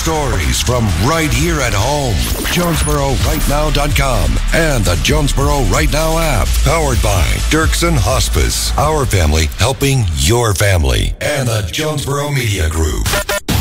stories from right here at home. JonesboroRightNow.com and the Jonesboro Right Now app. Powered by Dirksen Hospice. Our family helping your family. And the Jonesboro Media Group.